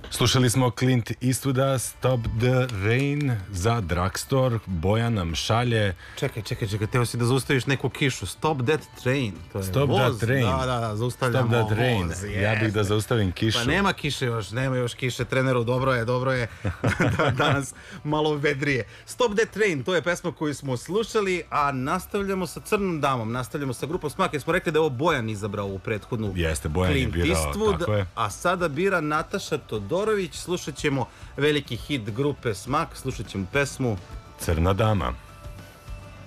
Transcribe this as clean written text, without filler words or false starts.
Slušali smo Clint Eastwooda, Stop the Rain za Drugstore. Bojan nam šalje... Čekaj, teo si da zaustaviš neku kišu. Stop that train. To je Stop voz. that train. Da, zaustavljamo Stop that rain. voz. Ja bih da zaustavim kišu. Pa nema kiše još, nema još kiše. Treneru, dobro je danas malo vedrije. Stop that train, to je pesma koju smo slušali, a nastavljamo sa Crnom damom, nastavljamo sa grupom Smak, jer smo rekli da je ovo Bojan izabrao u prethodnu. Jeste, Bojan je birao, Eastwood, tako je. a sada bira Nataša Todorović. Slušat ćemo veliki hit grupe Smak, slušat ćemo pesmu Crna dama.